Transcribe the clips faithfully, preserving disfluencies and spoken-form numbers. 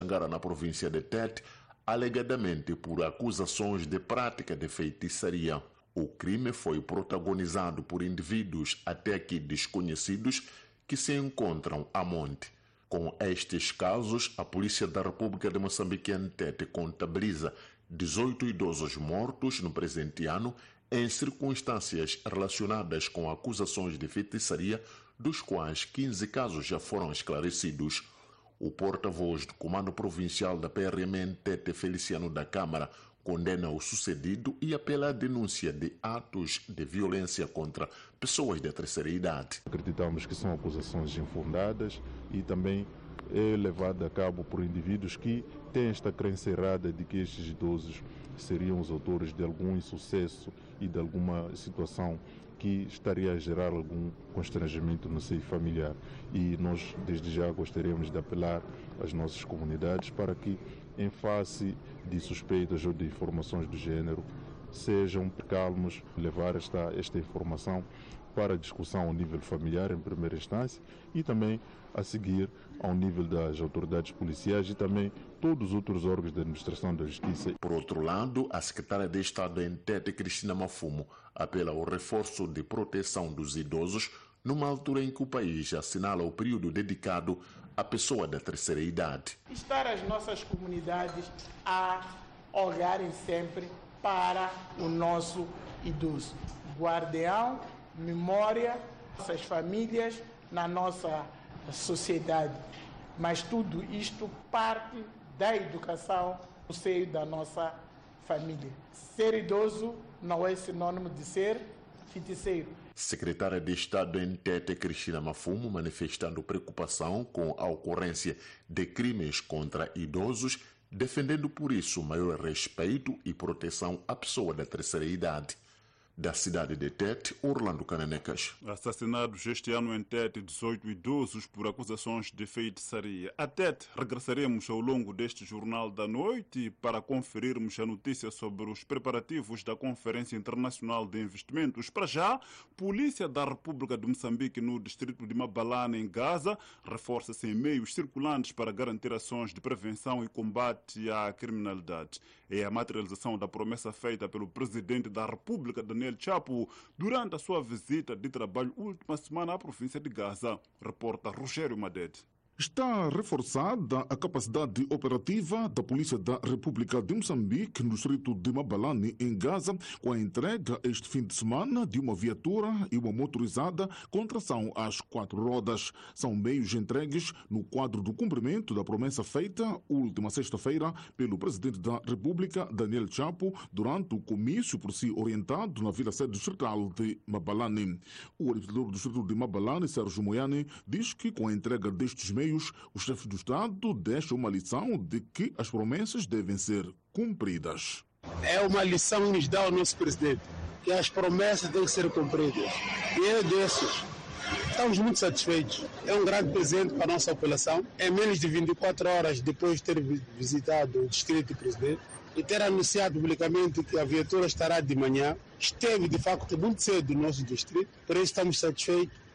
Angara, na província de Tete, alegadamente por acusações de prática de feitiçaria. O crime foi protagonizado por indivíduos até aqui desconhecidos que se encontram a monte. Com estes casos, a Polícia da República de Moçambique em Tete contabiliza dezoito idosos mortos no presente ano em circunstâncias relacionadas com acusações de feitiçaria, dos quais quinze casos já foram esclarecidos. O porta-voz do Comando Provincial da P R M em Tete, Feliciano da Câmara, condena o sucedido e apela à denúncia de atos de violência contra pessoas da terceira idade. Acreditamos que são acusações infundadas e também é levada a cabo por indivíduos que têm esta crença errada de que estes idosos seriam os autores de algum insucesso e de alguma situação que estaria a gerar algum constrangimento no seio familiar. E nós, desde já, gostaríamos de apelar às nossas comunidades para que, em face de suspeitas ou de informações do género, sejam calmos, levar esta, esta informação para discussão ao nível familiar, em primeira instância, e também a seguir ao nível das autoridades policiais e também todos os outros órgãos da administração da justiça. Por outro lado, a secretária de Estado em Tete, Cristina Mafumo, apela ao reforço de proteção dos idosos numa altura em que o país assinala o período dedicado à pessoa da terceira idade. Estar as nossas comunidades a olharem sempre para o nosso idoso. Guardião, memória, nossas famílias, na nossa sociedade. Mas tudo isto parte da educação no seio da nossa família. Ser idoso não é sinônimo de ser feiticeiro. Secretária de Estado em Tete, Cristina Mafumo, manifestando preocupação com a ocorrência de crimes contra idosos, defendendo por isso maior respeito e proteção à pessoa da terceira idade. Da cidade de Tete, Orlando Cananecas. Assassinados este ano em Tete dezoito idosos por acusações de feitiçaria. A Tete regressaremos ao longo deste Jornal da Noite para conferirmos a notícia sobre os preparativos da Conferência Internacional de Investimentos. Para já, Polícia da República de Moçambique no distrito de Mabalane, em Gaza, reforça-se em meios circulantes para garantir ações de prevenção e combate à criminalidade. É a materialização da promessa feita pelo presidente da República, Daniel Chapo, durante a sua visita de trabalho última semana à província de Gaza. Reporta Rogério Madede. Está reforçada a capacidade operativa da Polícia da República de Moçambique no distrito de Mabalane, em Gaza, com a entrega este fim de semana de uma viatura e uma motorizada com tração às quatro rodas. São meios entregues no quadro do cumprimento da promessa feita última sexta-feira pelo presidente da República, Daniel Chapo, durante o comício por si orientado na vila-sede distrital de Mabalane. O orientador do distrito de Mabalane, Sérgio Moiane, diz que com a entrega destes meios o chefe do Estado deixa uma lição de que as promessas devem ser cumpridas. É uma lição que nos dá o nosso presidente, que as promessas têm que ser cumpridas. E é desses. Estamos muito satisfeitos. É um grande presente para a nossa população. Em menos de vinte e quatro horas depois de ter visitado o distrito do presidente e ter anunciado publicamente que a viatura estará de manhã, esteve de facto muito cedo no nosso distrito, por isso estamos satisfeitos.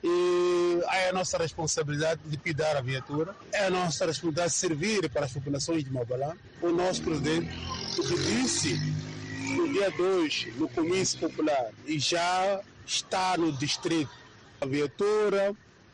E é a nossa responsabilidade de cuidar a viatura, é a nossa responsabilidade de servir para as populações de Mabalane. O nosso presidente, o que disse no dia dois, no comício popular, e já está no distrito. A viatura,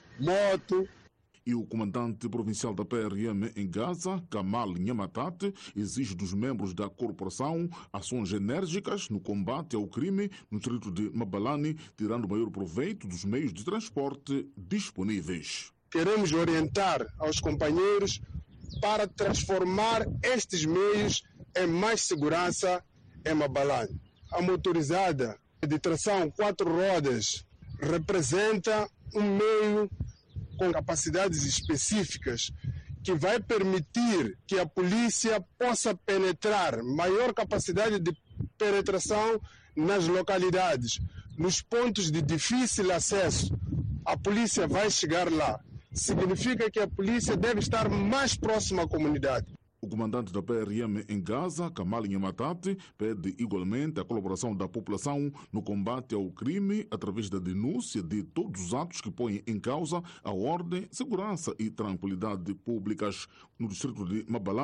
moto. E o comandante provincial da P R M em Gaza, Kamal Nhamatate, exige dos membros da corporação ações enérgicas no combate ao crime no distrito de Mabalane, tirando maior proveito dos meios de transporte disponíveis. Queremos orientar aos companheiros para transformar estes meios em mais segurança em Mabalane. A motorizada de tração quatro rodas representa um meio com capacidades específicas que vai permitir que a polícia possa penetrar, maior capacidade de penetração nas localidades, nos pontos de difícil acesso. A polícia vai chegar lá. Significa que a polícia deve estar mais próxima à comunidade. O comandante da P R M em Gaza, Kamal Nhamatate, pede igualmente a colaboração da população no combate ao crime através da denúncia de todos os atos que põem em causa a ordem, segurança e tranquilidade públicas. No distrito de Mabalane,